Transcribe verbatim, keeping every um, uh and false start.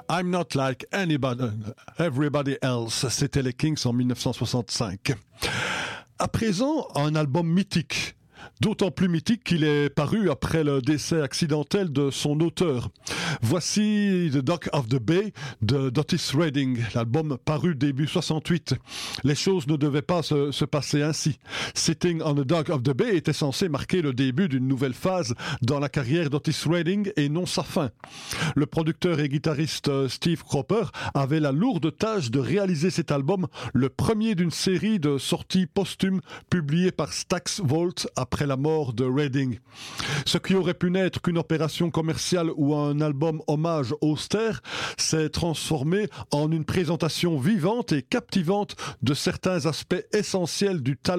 I'm Not Like Anybody, Everybody Else. C'était les Kings en dix-neuf cent soixante-cinq. À présent, un album mythique. D'autant plus mythique qu'il est paru après le décès accidentel de son auteur. Voici The Dock of the Bay de d'Otis Redding, l'album paru début soixante-huit. Les choses ne devaient pas se, se passer ainsi. Sitting on the Dock of the Bay était censé marquer le début d'une nouvelle phase dans la carrière d'Otis Redding et non sa fin. Le producteur et guitariste Steve Cropper avait la lourde tâche de réaliser cet album, le premier d'une série de sorties posthumes publiées par Stax Volt après la mort de Redding. Ce qui aurait pu n'être qu'une opération commerciale ou un album hommage austère s'est transformé en une présentation vivante et captivante de certains aspects essentiels du talent